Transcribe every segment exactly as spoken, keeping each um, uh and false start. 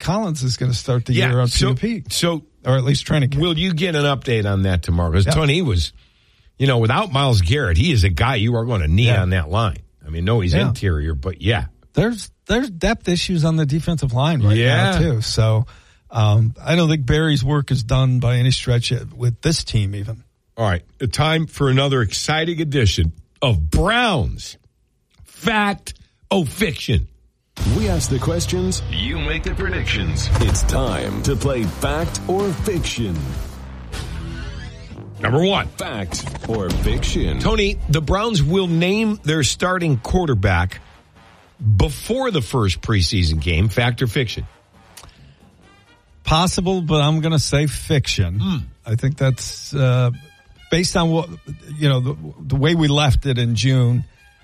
Collins is going to start the yeah, year up so, to the peak. So, or at least training camp. Will you get an update on that tomorrow? Because, yeah. Tony, was, you know, without Myles Garrett, he is a guy you are going to need yeah. on that line. I mean, no, he's yeah. interior, but yeah. There's there's depth issues on the defensive line right yeah. now, too. So um, I don't think Barry's work is done by any stretch yet with this team even. All right, time for another exciting edition of Browns Fact or Fiction. We ask the questions, you make the predictions. It's time to play Fact or Fiction. Number one. Fact or Fiction. Tony, the Browns will name their starting quarterback before the first preseason game. Fact or fiction? Possible, but I'm going to say fiction. Mm. I think that's uh, based on what, you know, the, the way we left it in June.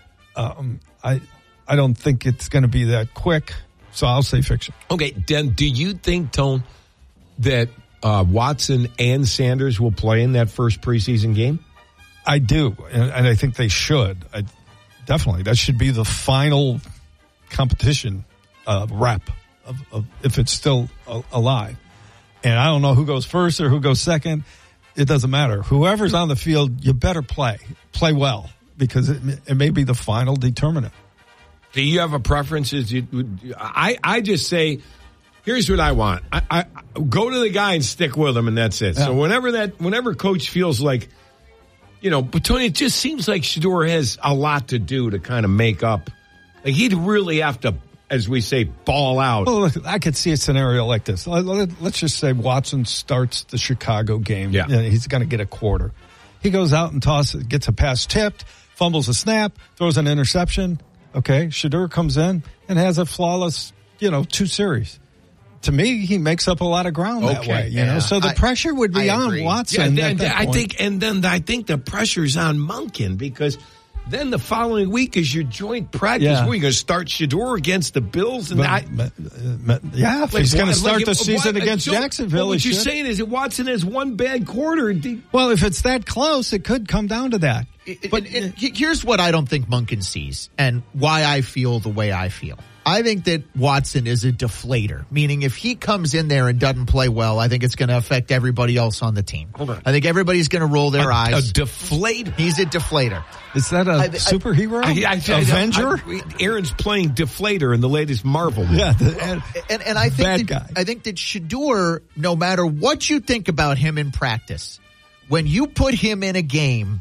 Um, I I don't think it's going to be that quick, so I'll say fiction. Okay, then do you think, Tone, that uh, Watson and Sanders will play in that first preseason game? I do, and, and I think they should. I, definitely. That should be the final competition uh, rep of, of if it's still a, alive. And I don't know who goes first or who goes second. It doesn't matter. Whoever's on the field, you better play. Play well, because it, it may be the final determinant. Do you have a preference? Is you, I, I just say, here's what I want. I, I go to the guy and stick with him, and that's it. Yeah. So whenever that, whenever coach feels like, you know, but Tony, it just seems like Shedeur has a lot to do to kind of make up. Like he'd really have to, as we say, ball out. Well, look, I could see a scenario like this. Let's just say Watson starts the Chicago game. Yeah, you know, he's going to get a quarter. He goes out and tosses, gets a pass tipped, fumbles a snap, throws an interception. Okay, Shedeur comes in and has a flawless, you know, two series. To me, he makes up a lot of ground okay, that way, you yeah. know. So the I, pressure would be I on agree. Watson. Yeah, at that I point. think, and then I think the pressure's on Monken because then the following week is your joint practice. Yeah. We're going to start Shedeur against the Bills, and but, I, but, uh, yeah, if like, he's going to start like, the season what, against so, Jacksonville. What he you're should. saying is that Watson has one bad quarter. Well, if it's that close, it could come down to that. But it, it, here's what I don't think Monken sees and why I feel the way I feel. I think that Watson is a deflator, meaning if he comes in there and doesn't play well, I think it's going to affect everybody else on the team. Hold on. I think everybody's going to roll their a, eyes. A deflator. He's a deflator. Is that a I, I, superhero? I, I, I, Avenger? I, Aaron's playing deflator in the latest Marvel movie. Yeah. The, and, and, and I think bad that, guy. I think that Shedeur, no matter what you think about him in practice, when you put him in a game,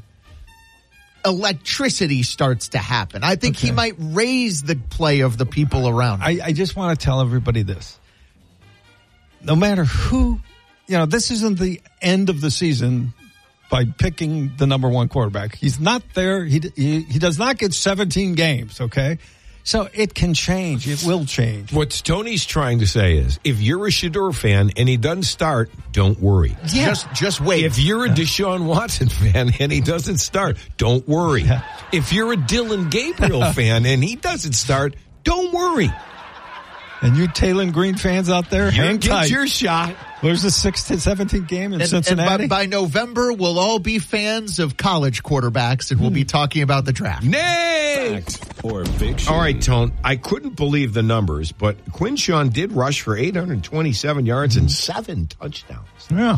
electricity starts to happen. I think okay. he might raise the play of the people around him. I, I just want to tell everybody this. No matter who, you know, this isn't the end of the season by picking the number one quarterback. He's not there. He, he, he does not get seventeen games, okay? So it can change. It will change. What Tony's trying to say is, if you're a Shedeur fan and he doesn't start, don't worry. Yeah. Just, just wait. If you're a yeah. Deshaun Watson fan and he doesn't start, don't worry. Yeah. If you're a Dylan Gabriel fan and he doesn't start, don't worry. And you Taylor Green fans out there, you hang get tight. your shot. There's a six to seventeen game in and, Cincinnati. And by, by November, we'll all be fans of college quarterbacks, and we'll be talking about the draft. Next! Fact or fiction. All right, Tone, I couldn't believe the numbers, but Quinshawn did rush for eight hundred twenty-seven yards and seven touchdowns. Yeah.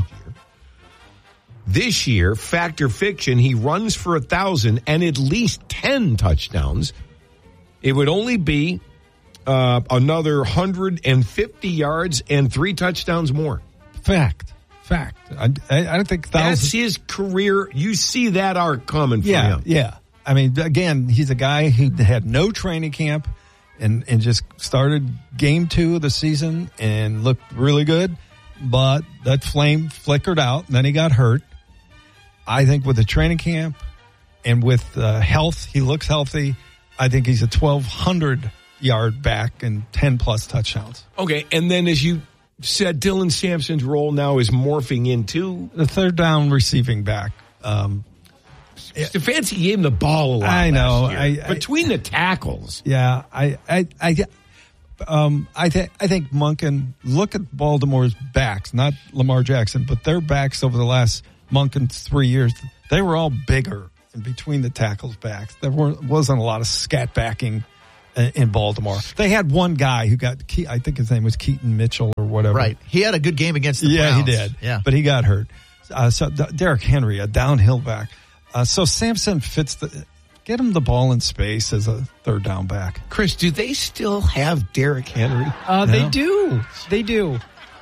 This year, fact or fiction, he runs for one thousand and at least ten touchdowns. It would only be uh, another one hundred fifty yards and three touchdowns more. Fact. Fact. I, I, I don't think thousands. That's his career. You see that arc coming for yeah, him. Yeah. I mean, again, he's a guy who had no training camp and, and just started game two of the season and looked really good. But that flame flickered out, and then he got hurt. I think with the training camp and with uh, health, he looks healthy. I think he's a twelve hundred yard back and ten plus touchdowns. Okay, and then as you said, Dylan Sampson's role now is morphing into the third down receiving back. Um, Stefanski gave him the ball a lot. I know. I, I, Between the tackles. Yeah, I, I, I, um, I, th- I think Monken, look at Baltimore's backs, not Lamar Jackson, but their backs over the last Monken's three years, they were all bigger in between the tackles backs. There weren't, wasn't a lot of scat backing in Baltimore. They had one guy who got, I think his name was Keaton Mitchell or whatever. Right. He had a good game against the yeah, Browns. he did. Yeah. But he got hurt. Uh, so D- Derrick Henry, a downhill back. Uh, so Sampson fits the, get him the ball in space as a third down back. Chris, do they still have Derrick Henry? Uh, they Yeah. do. They do.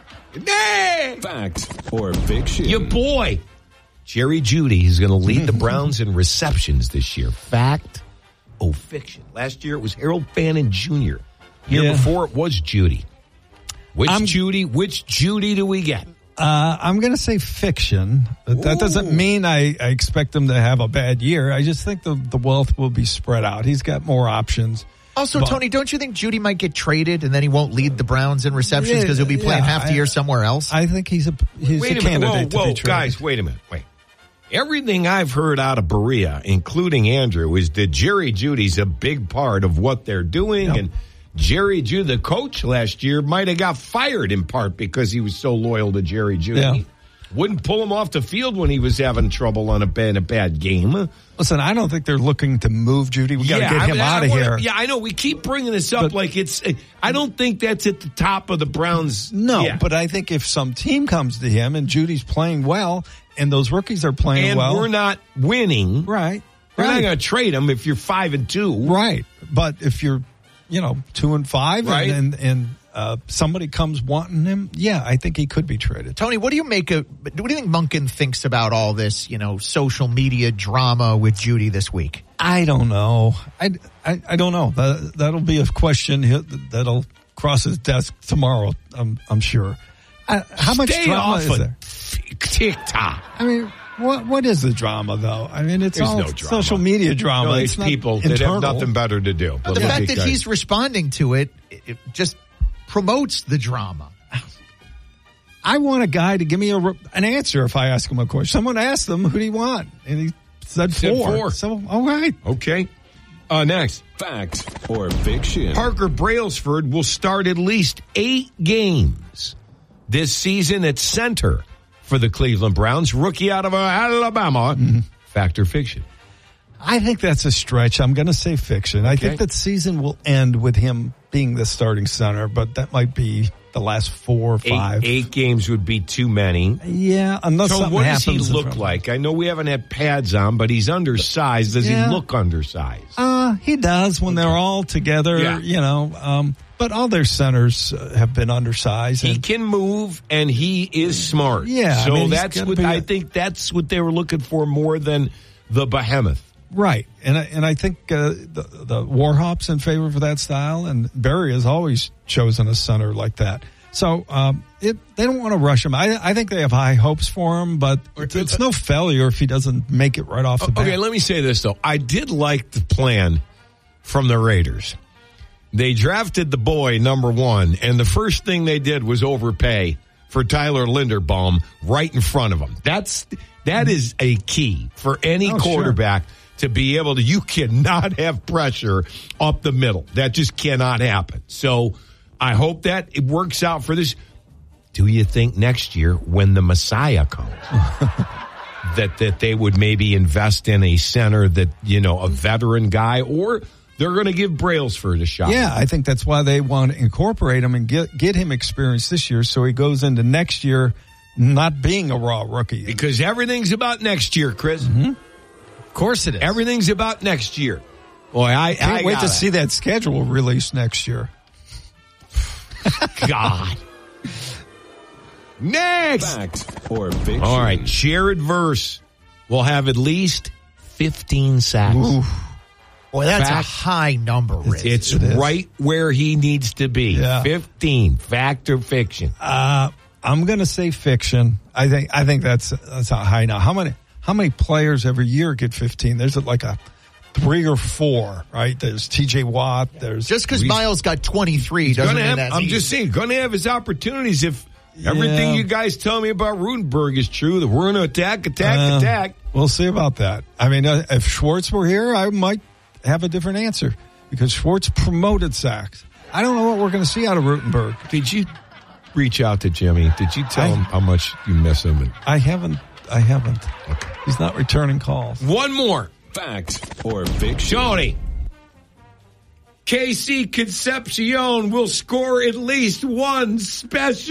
Nay! Fact or fiction? Your boy, Jerry Jeudy, is going to lead the Browns in receptions this year. Fact or fiction? Last year it was Harold Fannin Junior Year Yeah. before it was Jeudy. Which I'm- Jeudy? Which Jeudy do we get? Uh, I'm going to say fiction. But that doesn't Ooh. mean I, I expect him to have a bad year. I just think the, the wealth will be spread out. He's got more options. Also, But- Tony, don't you think Jeudy might get traded and then he won't lead the Browns in receptions because he'll be playing Yeah, half the I- year somewhere else? I think he's a he's Wait a a minute. candidate Whoa, whoa, to be traded. guys, wait a minute. Wait. Everything I've heard out of Berea, including Andrew, is that Jerry Judy's a big part of what they're doing. Yep. And Jerry Judy, the coach last year, might have got fired in part because he was so loyal to Jerry Judy. Yeah. Wouldn't pull him off the field when he was having trouble on a bad, a bad game. Listen, I don't think they're looking to move Judy. We got to Yeah, get I him mean, I out of wanna- here. Yeah, I know. We keep bringing this up But- like it's. I don't think that's at the top of the Browns. No, yeah. but I think if some team comes to him and Judy's playing well and those rookies are playing and well, we're not winning. right, We're not right, going to trade him if you're five and two. right. But if you're, you know, two and five, Right. and and, and uh, somebody comes wanting him, yeah, I think he could be traded. Tony, what do you make of, what do you think Monken thinks about all this, you know, social media drama with Jeudy this week? I don't know. I, I, I don't know. That, that'll be a question he'll- that'll cross his desk tomorrow. I'm I'm sure. I, how much Stay drama off is of there? TikTok. I mean, what what is the drama though? I mean, it's There's all no drama. social media drama. No, it's it's not people that internal. have nothing better to do. The Yeah. fact that Guys. he's responding to it, it just promotes the drama. I want a guy to give me a, re- an answer if I ask him a question. Someone asked him, who do you want? And he said Said four. four. So, all right. Okay. Uh, next. Fact or fiction? Parker Brailsford will start at least eight games this season at center for the Cleveland Browns. Rookie out of Alabama. Mm-hmm. Fact or fiction? I think that's a stretch. I'm going to say fiction. I Okay. think that season will end with him being the starting center, but that might be the last four or Eight, five. eight games would be too many. Yeah, unless So something what does happens. he in look front of him. like? I know we haven't had pads on, but he's undersized. Does Yeah. he look undersized? Uh, he does when they're all together, Yeah. you know. Um, but all their centers uh, have been undersized. He and- can move and he is smart. Yeah, I So mean, he's that's gotta what be I a- think that's what they were looking for more than the behemoth. Right, and I, and I think uh, the the Warhop's in favor of that style, and Barry has always chosen a center like that. So um, it, they don't want to rush him. I I think they have high hopes for him, but it's, it's no failure if he doesn't make it right off the bat. Okay, let me say this though. I did like the plan from the Raiders. They drafted the boy number one, and the first thing they did was overpay for Tyler Linderbaum right in front of him. That's that is a key for any Oh, sure. quarterback to be able to. You cannot have pressure up the middle. That just cannot happen. So I hope that it works out for this. Do you think next year when the Messiah comes? that that they would maybe invest in a center that, you know, a veteran guy, or they're going to give Brailsford a shot? Yeah, I think that's why they want to incorporate him and get get him experience this year, so he goes into next year not being a raw rookie. Because everything's about next year, Chris. Of course it is. Everything's about next year. Boy, I Can't I wait gotta- to see that schedule released next year. God. Next. Fact or fiction? All right, Jared Verse will have at least fifteen sacks. Boy, that's Fact. a high number, Riz. It's It is. right where he needs to be. Yeah. fifteen. Fact or fiction? Uh, I'm going to say fiction. I think I think that's that's a high now. How many how many players every year get fifteen? There's like a three or four, right? There's T J Watt. There's Just because Miles got twenty-three doesn't Gonna mean have, that's I'm easy. just saying, going to have his opportunities if everything Yeah. you guys tell me about Rutenberg is true. That we're going to attack, attack, Uh, attack. We'll see about that. I mean, uh, if Schwartz were here, I might have a different answer because Schwartz promoted sacks. I don't know what we're going to see out of Rutenberg. Did you reach out to Jimmy? Did you tell I- him how much you miss him? And, I haven't. I haven't. He's not returning calls. one more. Fact or fiction? Tony. K C Concepcion will score at least one special.